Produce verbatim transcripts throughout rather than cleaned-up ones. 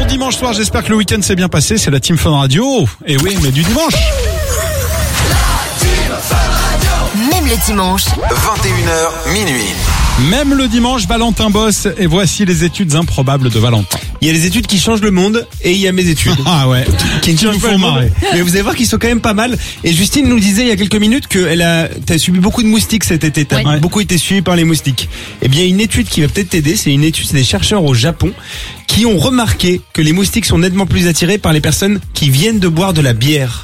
dimanche soir, j'espère que le week-end s'est bien passé. C'est la Team Fun Radio. Et oui, mais du dimanche. Même le dimanche. vingt et une heures, minuit. Même le dimanche, Valentin bosse. Et voici les études improbables de Valentin. Il y a les études qui changent le monde et il y a mes études. Ah ouais. Qui ne Qui changent nous pas font le monde. marrer. Mais vous allez voir qu'ils sont quand même pas mal. Et Justine nous disait il y a quelques minutes que elle a, t'as subi beaucoup de moustiques cet été. T'as Ouais. beaucoup été suivi par les moustiques. Eh bien, une étude qui va peut-être t'aider, c'est une étude, c'est des chercheurs au Japon qui ont remarqué que les moustiques sont nettement plus attirés par les personnes qui viennent de boire de la bière.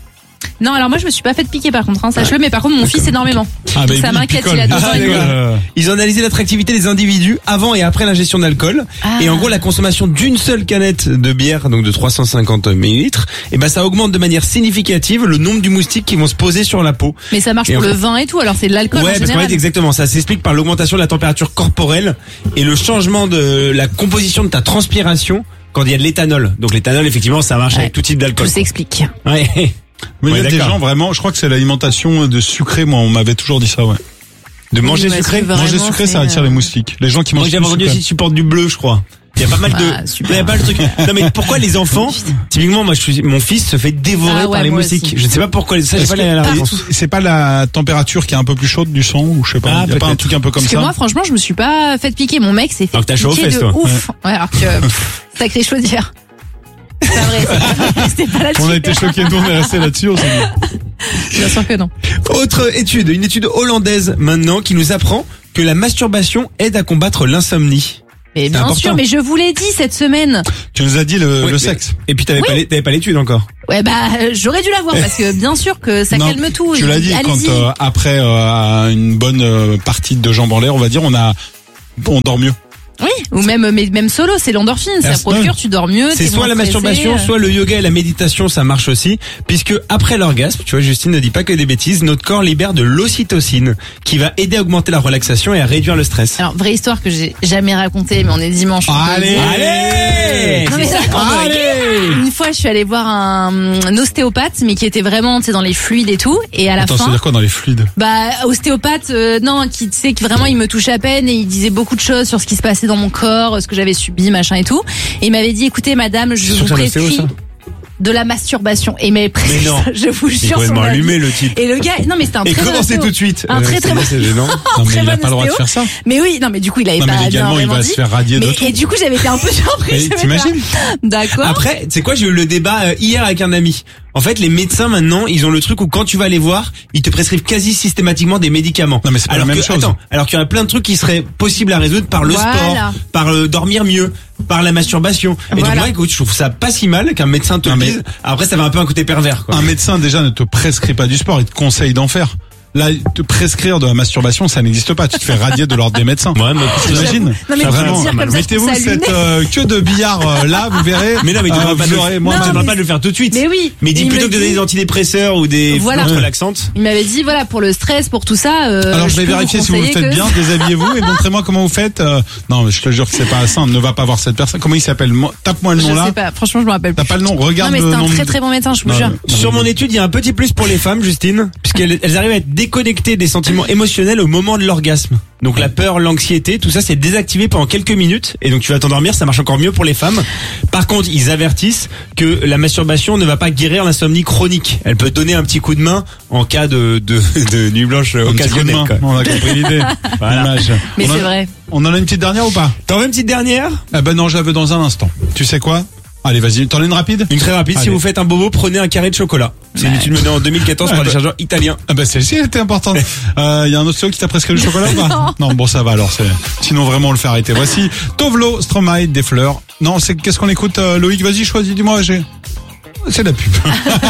Non, alors moi je me suis pas fait piquer par contre, hein, sache-le, mais par contre mon fils énormément. Ah, Donc bah, ça il m'inquiète, picole. il a deux ans Ah, et demi. d'accord. Euh, Ils ont analysé l'attractivité des individus avant et après l'ingestion d'alcool. Ah. Et en gros, la consommation d'une seule canette de bière, donc de trois cent cinquante millilitres, et ben ça augmente de manière significative le nombre du moustique qui vont se poser sur la peau. Mais ça marche Et pour en le fait- vin et tout, alors c'est de l'alcool en Ouais, parce qu'en général. fait, exactement, ça s'explique par l'augmentation de la température corporelle et le changement de la composition de ta transpiration quand il y a de l'éthanol. Donc l'éthanol, effectivement, ça marche Ouais. avec tout type d'alcool. Tout s'explique. Ouais. Mais il y a Ouais, des d'accord. gens vraiment, je crois que c'est l'alimentation de sucré. Moi, on m'avait toujours dit ça, ouais. De manger Oui, mais sucré. est-ce que vraiment, Manger sucré, ça c'est, attire euh, les moustiques. Les gens qui Moi, mangent j'avais plus entendu sucré. aussi supportent du bleu, je crois. Il y a pas mal de, Ah, super. il y a pas mal de trucs. Non, mais pourquoi les enfants, typiquement, moi, je suis, mon fils se fait dévorer Ah ouais, par les moi moustiques. aussi. Je ne sais pas pourquoi, ça, j'ai Est-ce pas que- la, la Ah, réponse. c'est pas la température qui est un peu plus chaude du sang ou je sais pas. Ah, Il y a pas un peut-être. truc un peu comme Parce que ça. moi franchement je me suis pas fait piquer, mon mec s'est fait Alors que t'as chaud aux piquer fesses, de toi. ouf. Ouais, alors que pff, sacré chaudière. C'est pas vrai, c'est pas- c'était pas là-dessus. On a été choqués, nous on est restés là-dessus. On s'est dit. Bien sûr que non. Autre étude, une étude hollandaise maintenant qui nous apprend que la masturbation aide à combattre l'insomnie. Mais bien important. sûr, mais je vous l'ai dit cette semaine. Tu nous as dit le, Oui, le mais- sexe. Et puis t'avais Oui. pas les- t'avais pas l'étude encore. Ouais bah euh, j'aurais dû l'avoir parce que bien sûr que ça Non, calme tout. Tu l'as dit quand Allez-y. euh, après euh, une bonne euh, partie de jambes en l'air, on va dire, on a, on dort mieux. Oui, ou même mais même solo, c'est l'endorphine, ça Ah, procure, tu dors mieux. C'est t'es soit moins la stressé, masturbation, euh. soit le yoga et la méditation, ça marche aussi, puisque après l'orgasme, tu vois, Justine ne dit pas que des bêtises, notre corps libère de l'ocytocine, qui va aider à augmenter la relaxation et à réduire le stress. Alors vraie histoire que j'ai jamais racontée, mais on est dimanche. on peut le Allez, dire. Allez Non, mais ça, Allez. Une fois, je suis allée voir un, un ostéopathe, mais qui était vraiment, tu sais, dans les fluides et tout. Et à la Attends, fin, c'est-à-dire quoi dans les fluides? bah, ostéopathe, euh, non, qui, tu sais, qui vraiment, il me touchait à peine et il disait beaucoup de choses sur ce qui se passait dans mon corps, ce que j'avais subi, machin et tout. Et il m'avait dit, écoutez, madame, je sûr vous que c'est un ostéo, prescris ça de la masturbation. Et mais, Mais non. je vous Il est jure. sur complètement ma vie. allumé, le type. Et le gars, non, mais c'était un Et très bon commencez ostéo. tout de suite. Un Euh, très, c'est- très bon- C'est gênant. Non, mais très il a bon pas le droit de ostéo. faire ça. Mais oui, non, mais du coup, il avait Non, mais pas légalement, il énormément va dit. se faire radier de Mais- tout. Et du coup, j'avais été un peu surprise. Mais j'avais t'imagines fait, D'accord. Après, c'est quoi, j'ai eu le débat euh, hier avec un ami. En fait, les médecins maintenant, ils ont le truc où quand tu vas les voir, ils te prescrivent quasi systématiquement des médicaments. Non, mais c'est pas alors la même que, chose. Attends, alors qu'il y a plein de trucs qui seraient possibles à résoudre par le Voilà. sport, par euh, dormir mieux, par la masturbation. Et donc Voilà. moi, écoute, je trouve ça pas si mal qu'un médecin te Non, le mais- dise. Après, ça va un peu un côté pervers, quoi. Un médecin déjà ne te prescrit pas du sport, il te conseille d'en faire. Là, te prescrire de la masturbation, ça n'existe pas. Tu te fais radier de l'ordre des médecins. Ouais, mais T'imagines? Non, mais Ça, tu vraiment, veux dire comme ça, je mettez-vous trouve ça cette lunaire. euh, queue de billard euh, là, vous verrez. Mais non, mais tu Euh, ne pas, vous de... aurez moi, moins tu mal. pas de le faire tout de suite. Mais oui. Mais dis Il plutôt me que de donner dit- des antidépresseurs ou des Voilà. plantes relaxantes. Il m'avait dit, voilà, pour le stress, pour tout ça. euh, Alors je vais peux vérifier si vous le conseiller faites que- bien, déshabillez-vous et montrez-moi comment vous faites. Euh, non, mais je te jure que c'est pas ça, ne va pas voir cette personne. Comment il s'appelle? Mo- Tape-moi le Je nom là. sais pas, franchement, je me rappelle T'as plus. pas le nom, Non, regarde mais le c'était un nom. très de- très bon médecin, je vous Non, jure. mais- Sur mon étude, il y a un petit plus pour les femmes, Justine, puisqu'elles elles arrivent à être déconnectées des sentiments émotionnels au moment de l'orgasme. Donc la peur, l'anxiété, tout ça c'est désactivé pendant quelques minutes et donc tu vas t'endormir, ça marche encore mieux pour les femmes. Par contre, ils avertissent que la masturbation ne va pas guérir l'insomnie chronique. Elle peut donner un petit coup de main en cas de de, de nuit blanche Un petit coup de occasionnelle. main. quoi. On a compris l'idée. Voilà. L'image. Mais On en- c'est vrai. On en a une petite dernière ou pas? T'en veux une petite dernière? Ah ben non, je la veux dans un instant. Tu sais quoi? Allez, vas-y, t'en as une rapide? Une très rapide, si Allez. vous faites un bobo, prenez un carré de chocolat. C'est une étude menée en deux mille quatorze par Ah des bah. chercheurs italiens. Ah bah celle-ci elle était importante. Il euh, y a un ostéo qui t'a prescrit le chocolat ou pas? Non, bon ça va alors. C'est... Sinon vraiment on le fait arrêter. Voici Tovlo, Stromae, des fleurs. Non, c'est qu'est-ce qu'on écoute euh, Loïc, vas-y choisis, dis-moi. J'ai... C'est la pub.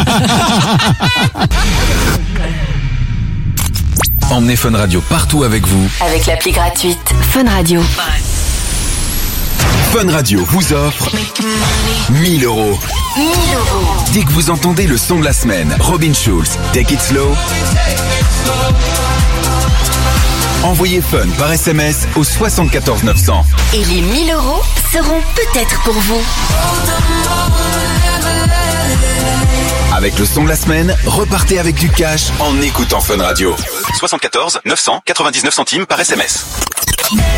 Emmenez Fun Radio partout avec vous. Avec l'appli gratuite Fun Radio. Fun Radio vous offre mille euros. Dès que vous entendez le son de la semaine, Robin Schulz, Take It Slow, envoyez Fun par S M S au soixante-quatorze neuf cents. Et les mille euros seront peut-être pour vous. Avec le son de la semaine, repartez avec du cash en écoutant Fun Radio. soixante-quatorze neuf cents quatre-vingt-dix-neuf centimes par S M S.